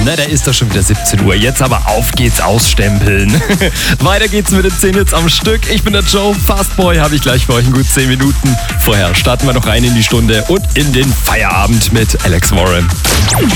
Na, da ist doch schon wieder 17 Uhr. Jetzt aber auf geht's ausstempeln. Weiter geht's mit den 10 Hits am Stück. Ich bin der Joe. Fastboy habe ich gleich für euch in gut 10 Minuten. Vorher starten wir noch rein in die Stunde und in den Feierabend mit Alex Warren.